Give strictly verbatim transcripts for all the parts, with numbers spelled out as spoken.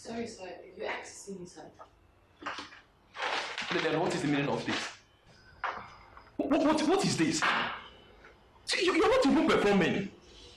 Sorry, sir. You asked to see me, sir. Then what is the meaning of this? What, what, what is this? See, you, you're not even performing.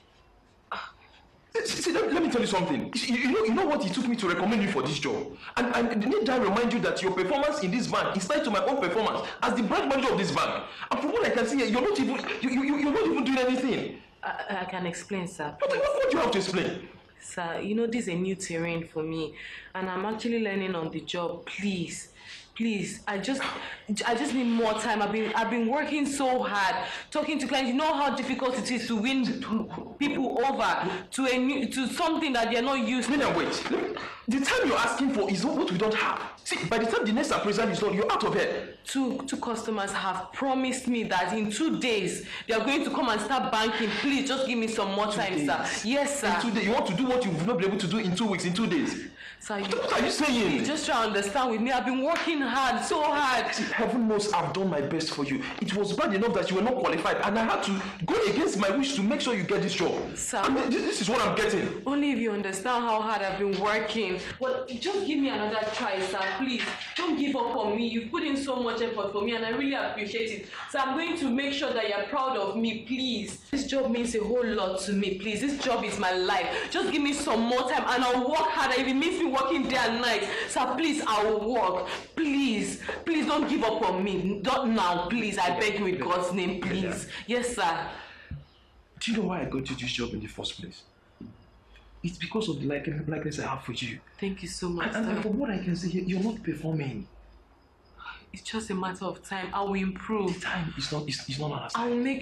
See, see let, let me tell you something. You, you, know, you know what it took me to recommend you for this job? And, and need I remind you that your performance in this bank is tied to my own performance as the branch manager of this bank. And from what I can see, you're not even, you, you, you're not even doing anything. I, I can explain, sir. What, what, what do you have to explain? Sir, you know, this is a new terrain for me. And I'm actually learning on the job. Please. Please, I just I just need more time. I've been I've been working so hard, talking to clients. You know how difficult it is to win people over to a new to something that they're not used to. Wait, wait. The time you're asking for is not what we don't have. See, by the time the next appraisal is done, you're out of here. Two two customers have promised me that in two days they are going to come and start banking. Please, just give me some more two time, days. sir. Yes, sir. In two days, you want to do what you've not been able to do in two weeks, in two days. Sir, you, what are you saying? You just try to understand with me. I've been working hard, so hard. See, heaven knows I've done my best for you. It was bad enough that you were not qualified, and I had to go against my wish to make sure you get this job. Sir, I mean, this, this is what I'm getting. Only if you understand how hard I've been working. Well, just give me another try, sir. Please, don't give up on me. You've put in so much effort for me, and I really appreciate it. So I'm going to make sure that you're proud of me, please. This job means a whole lot to me, please. This job is my life. Just give me some more time, and I'll work harder if it means me working day and night. Sir, please, I will work. Please, please don't give up on me. Not now, please. I beg you in God's name, please. Yes, sir. Do you know why I got you this job in the first place? It's because of the likeness I have for you. Thank you so much, and, sir. And from what I can see, you're not performing. It's just a matter of time. I will improve. Time is not, it's, it's not our I will make